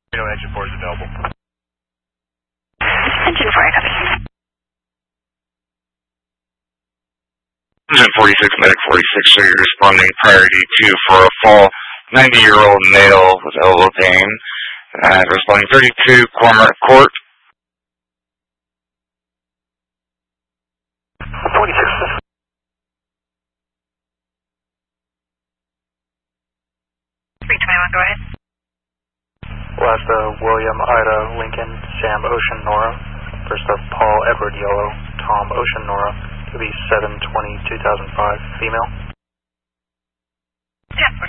No engine 4 is available. Engine 4, I copy. Engine 46, medic 46, so you're responding priority 2 for a fall 90-year-old male with elbow pain. Responding 32, Cormorant Court. 46. Go ahead. Last William, Ida, Lincoln, Sam, Ocean, Nora. First Paul, Edward, Yellow, Tom, Ocean, Nora. It'll be 7/20/2005, female. Yeah,